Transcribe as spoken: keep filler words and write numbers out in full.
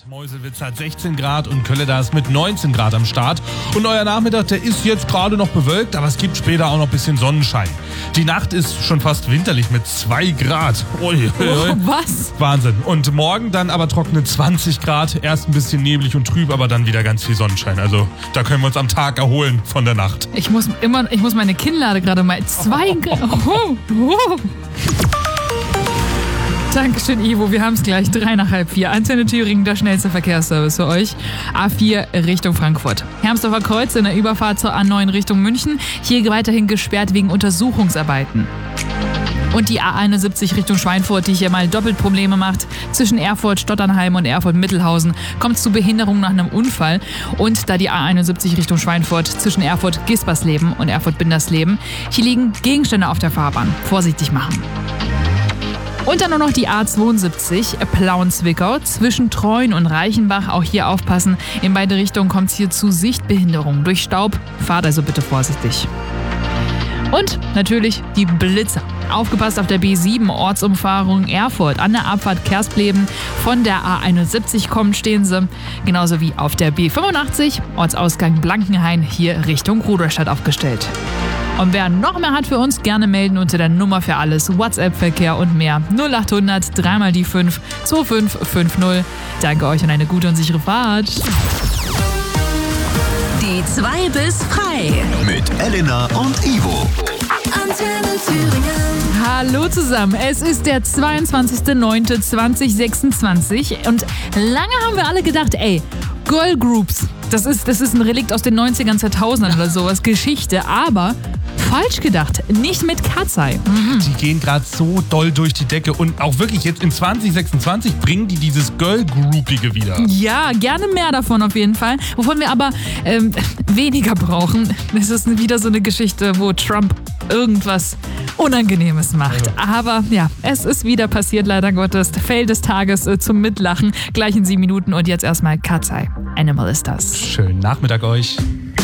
Meuselwitz hat sechzehn Grad und Kölle ist mit neunzehn Grad am Start. Und euer Nachmittag, der ist jetzt gerade noch bewölkt, aber es gibt später auch noch ein bisschen Sonnenschein. Die Nacht ist schon fast winterlich mit zwei Grad. Ui, ui, ui. Oh, was? Wahnsinn. Und morgen dann aber trockene zwanzig Grad. Erst ein bisschen neblig und trüb, aber dann wieder ganz viel Sonnenschein. Also da können wir uns am Tag erholen von der Nacht. Ich muss immer, ich muss meine Kinnlade gerade mal zwei Grad. Oh, oh. Dankeschön, Ivo. Wir haben es gleich. Drei nach halb vier. Antenne Thüringen, der schnellste Verkehrsservice für euch. A vier Richtung Frankfurt. Hermsdorfer Kreuz in der Überfahrt zur A neun Richtung München. Hier weiterhin gesperrt wegen Untersuchungsarbeiten. Und die A einundsiebzig Richtung Schweinfurt, die hier mal doppelt Probleme macht. Zwischen Erfurt, Stotternheim und Erfurt-Mittelhausen kommt es zu Behinderung nach einem Unfall. Und da die A einundsiebzig Richtung Schweinfurt zwischen Erfurt-Gispersleben und Erfurt-Bindersleben. Hier liegen Gegenstände auf der Fahrbahn. Vorsichtig machen. Und dann nur noch die A zweiundsiebzig, Plauen-Zwickau, zwischen Treuen und Reichenbach. Auch hier aufpassen. In beide Richtungen kommt es hier zu Sichtbehinderung durch Staub. Fahrt also bitte vorsichtig. Und natürlich die Blitzer. Aufgepasst auf der B sieben, Ortsumfahrung Erfurt. An der Abfahrt Kerspleben von der A einundsiebzig kommt, stehen sie. Genauso wie auf der B fünfundachtzig, Ortsausgang Blankenhain, hier Richtung Rudolstadt aufgestellt. Und wer noch mehr hat für uns, gerne melden unter der Nummer für alles, WhatsApp-Verkehr und mehr. null achthundert, dreimal die fünf, zwei fünf fünf null. Danke euch und eine gute und sichere Fahrt. Die zwei bis frei. Mit Elena und Ivo. Antenne Thüringen. Hallo zusammen, es ist der zweiundzwanzigster neunter zweitausendsechsundzwanzig und lange haben wir alle gedacht, ey, Girl Groups, das ist, das ist ein Relikt aus den neunzigern, zweitausendern oder sowas, Geschichte, aber falsch gedacht, nicht mit Katzei. Mhm. Die gehen gerade so doll durch die Decke und auch wirklich jetzt in zwanzig sechsundzwanzig bringen die dieses Girl-Groupige wieder. Ja, gerne mehr davon auf jeden Fall. Wovon wir aber ähm, weniger brauchen. Das ist wieder so eine Geschichte, wo Trump irgendwas Unangenehmes macht. Aber ja, es ist wieder passiert, leider Gottes. Fail des Tages äh, zum Mitlachen. Gleich in sieben Minuten und jetzt erstmal Katzei. Animal ist das. Schönen Nachmittag euch.